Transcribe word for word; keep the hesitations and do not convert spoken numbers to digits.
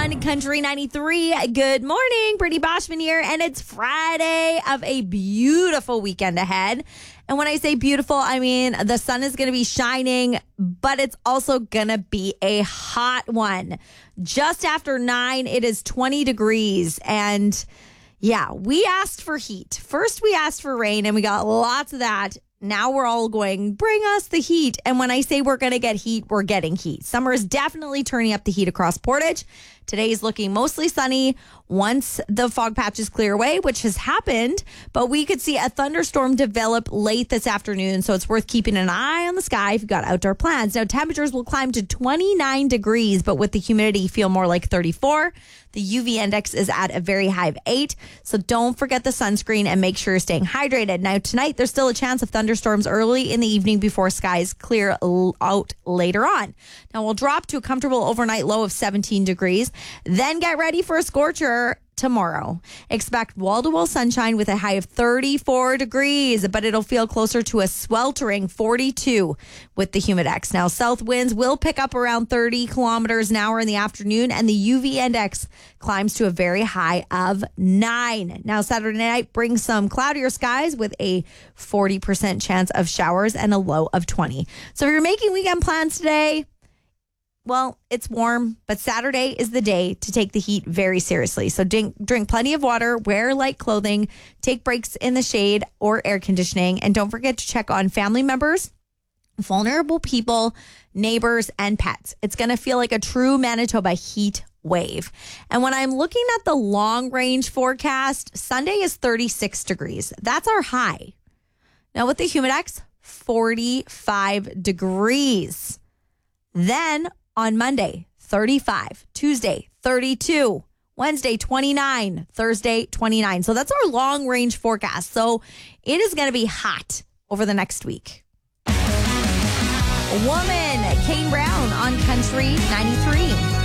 on Country ninety-three. Good morning, Brittany Boschman here, and it's Friday of a beautiful weekend ahead. And when I say beautiful, I mean the sun is going to be shining, but it's also going to be a hot one. Just after nine, it is twenty degrees, and yeah, we asked for heat. First, we asked for rain, and we got lots of that. Now we're all going, bring us the heat. And when I say we're going to get heat, we're getting heat. Summer is definitely turning up the heat across Portage. Today is looking mostly sunny once the fog patches clear away, which has happened. But we could see a thunderstorm develop late this afternoon. So it's worth keeping an eye on the sky if you've got outdoor plans. Now, temperatures will climb to twenty-nine degrees, but with the humidity, feel more like thirty-four. The U V index is at a very high of eight. So don't forget the sunscreen and make sure you're staying hydrated. Now, tonight, there's still a chance of thunderstorms early in the evening before skies clear out later on. Now, we'll drop to a comfortable overnight low of seventeen degrees. Then get ready for a scorcher tomorrow. Expect wall-to-wall sunshine with a high of thirty-four degrees, but it'll feel closer to a sweltering forty-two with the humidex. Now, south winds will pick up around thirty kilometers an hour in the afternoon, and the U V index climbs to a very high of nine. Now, Saturday night brings some cloudier skies with a forty percent chance of showers and a low of twenty. So if you're making weekend plans today, well, it's warm, but Saturday is the day to take the heat very seriously. So drink, drink plenty of water, wear light clothing, take breaks in the shade or air conditioning, and don't forget to check on family members, vulnerable people, neighbors, and pets. It's going to feel like a true Manitoba heat wave. And when I'm looking at the long range forecast, Sunday is thirty-six degrees. That's our high. Now with the humidex, forty-five degrees. Then on Monday, thirty-five. Tuesday, thirty-two. Wednesday, twenty-nine. Thursday, twenty-nine. So that's our long range forecast. So it is going to be hot over the next week. Woman, Kane Brown on Country ninety-three.